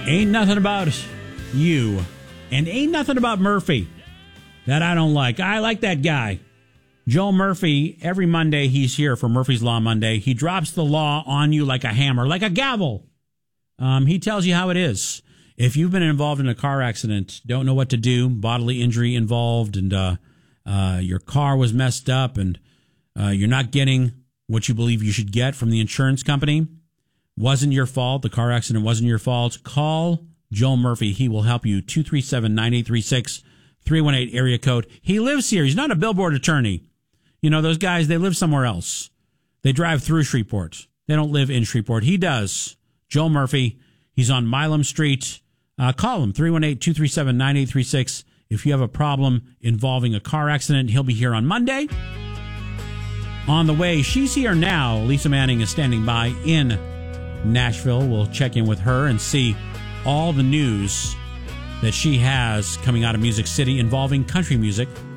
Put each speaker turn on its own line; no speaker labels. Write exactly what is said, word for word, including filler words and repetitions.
Ain't nothing about you, and ain't nothing about Murphy that I don't like. I like that guy. Joe Murphy, every Monday he's here for Murphy's Law Monday. He drops the law on you like a hammer, like a gavel. Um, he tells you how it is. If you've been involved in a car accident, don't know what to do, bodily injury involved, and uh, uh, your car was messed up, and uh, you're not getting what you believe you should get from the insurance company, wasn't your fault, the car accident wasn't your fault, call Joe Murphy. He will help you. two three seven, nine eight three six, three one eight area code. He lives here. He's not a billboard attorney. You know, those guys, they live somewhere else. They drive through Shreveport. They don't live in Shreveport. He does. Joe Murphy. He's on Milam Street. Uh, call him, three one eight, two three seven, nine eight three six. If you have a problem involving a car accident, he'll be here on Monday. On the way, she's here now. Lisa Manning is standing by in Nashville. We'll check in with her and see all the news that she has coming out of Music City involving country music.